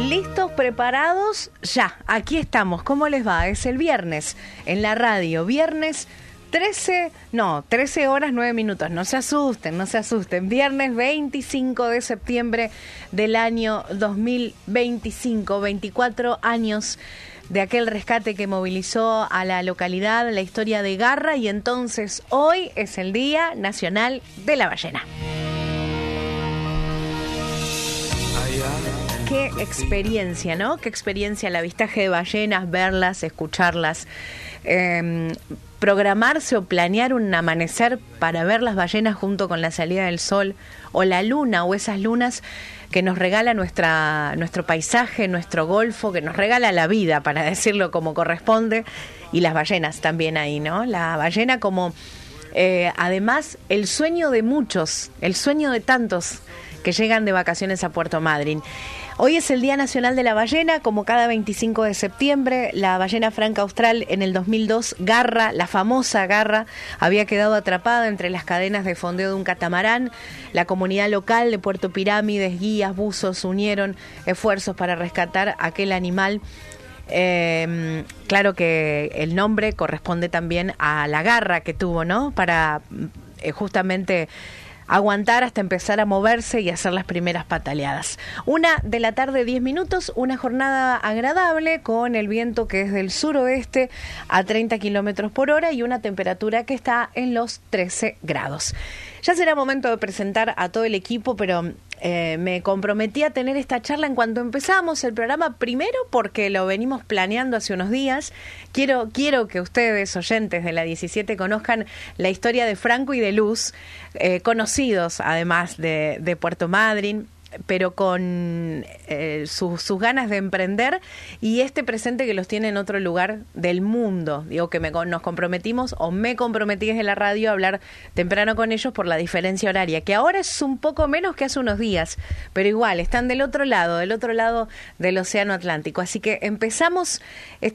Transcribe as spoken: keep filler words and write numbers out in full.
¿Listos, preparados? Ya, aquí estamos. ¿Cómo les va? Es el viernes en la radio. Viernes trece, no, trece horas nueve minutos. No se asusten, no se asusten. Viernes veinticinco de septiembre del año dos mil veinticinco. veinticuatro años de aquel rescate que movilizó a la localidad, la historia de Garra, y entonces hoy es el Día Nacional de la Ballena. Qué experiencia, ¿no? Qué experiencia el avistaje de ballenas, verlas, escucharlas, eh, programarse o planear un amanecer para ver las ballenas junto con la salida del sol o la luna o esas lunas que nos regala nuestra, nuestro paisaje, nuestro golfo, que nos regala la vida, para decirlo como corresponde, y las ballenas también ahí, ¿no? La ballena como, eh, además, el sueño de muchos, el sueño de tantos que llegan de vacaciones a Puerto Madryn. Hoy es el Día Nacional de la Ballena, como cada veinticinco de septiembre. La ballena franca austral en el dos mil dos, Garra, la famosa Garra, había quedado atrapada entre las cadenas de fondeo de un catamarán. La comunidad local de Puerto Pirámides, guías, buzos, unieron esfuerzos para rescatar aquel animal. Eh, claro que el nombre corresponde también a la garra que tuvo, ¿no? Para eh, justamente aguantar hasta empezar a moverse y hacer las primeras pataleadas. Una de la tarde, diez minutos, una jornada agradable con el viento que es del suroeste a treinta kilómetros por hora y una temperatura que está en los trece grados. Ya será momento de presentar a todo el equipo, pero eh, me comprometí a tener esta charla en cuanto empezamos el programa, primero porque lo venimos planeando hace unos días. Quiero, quiero que ustedes, oyentes de la diecisiete, conozcan la historia de Franco y de Luz, eh, conocidos además de, de Puerto Madryn, pero con eh, sus, sus ganas de emprender y este presente que los tiene en otro lugar del mundo. Digo que me, nos comprometimos, o me comprometí desde la radio a hablar temprano con ellos por la diferencia horaria, que ahora es un poco menos que hace unos días, pero igual, están del otro lado, del otro lado del Océano Atlántico. Así que empezamos este